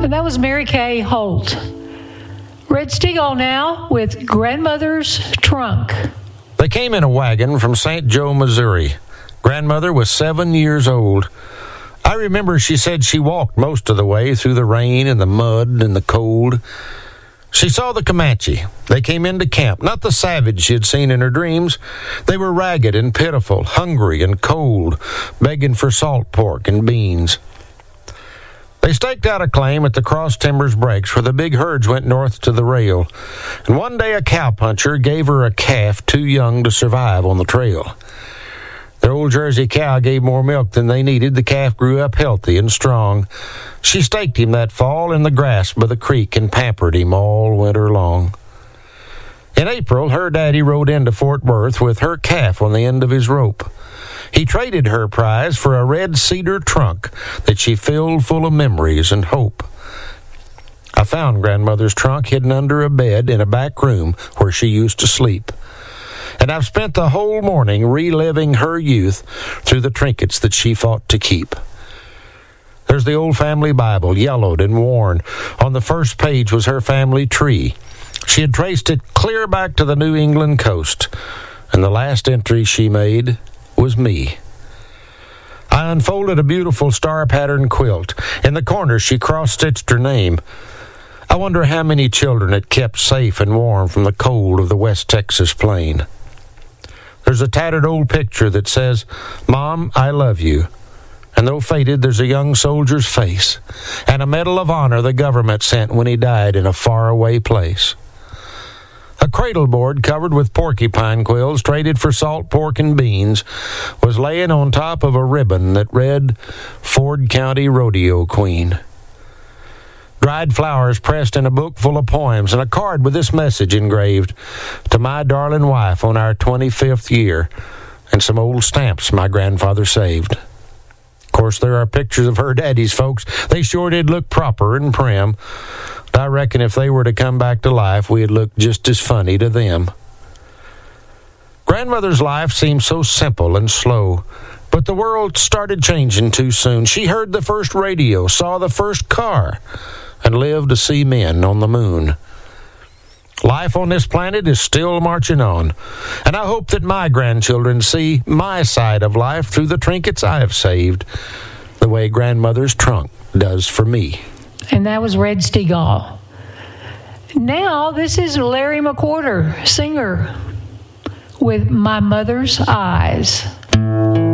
And that was Mary Kay Holt. Red Stegall now with Grandmother's Trunk. They came in a wagon from St. Joe, Missouri. Grandmother was 7 years old. I remember she said she walked most of the way through the rain and the mud and the cold. She saw the Comanche. They came into camp, not the savage she had seen in her dreams. They were ragged and pitiful, hungry and cold, begging for salt pork and beans. They staked out a claim at the Cross Timbers Breaks where the big herds went north to the rail. And one day a cowpuncher gave her a calf too young to survive on the trail. Their old Jersey cow gave more milk than they needed. The calf grew up healthy and strong. She staked him that fall in the grass by the creek and pampered him all winter long. In April, her daddy rode into Fort Worth with her calf on the end of his rope. He traded her prize for a red cedar trunk that she filled full of memories and hope. I found Grandmother's trunk hidden under a bed in a back room where she used to sleep. And I've spent the whole morning reliving her youth through the trinkets that she fought to keep. There's the old family Bible, yellowed and worn. On the first page was her family tree. She had traced it clear back to the New England coast, and the last entry she made was me. I unfolded a beautiful star-patterned quilt. In the corner, she cross-stitched her name. I wonder how many children it kept safe and warm from the cold of the West Texas plain. There's a tattered old picture that says, "Mom, I love you." And though faded, there's a young soldier's face and a medal of honor the government sent when he died in a faraway place. A cradle board covered with porcupine quills traded for salt pork and beans was laying on top of a ribbon that read, "Ford County Rodeo Queen." Dried flowers pressed in a book full of poems, and a card with this message engraved, "To my darling wife on our 25th year," and some old stamps my grandfather saved. Of course, there are pictures of her daddy's folks. They sure did look proper and prim. I reckon if they were to come back to life, we'd look just as funny to them. Grandmother's life seemed so simple and slow, but the world started changing too soon. She heard the first radio, saw the first car, and lived to see men on the moon. Life on this planet is still marching on, and I hope that my grandchildren see my side of life through the trinkets I have saved, the way Grandmother's trunk does for me. And that was Red Stegall. Now, this is Larry McWhorter, singer, with My Mother's Eyes.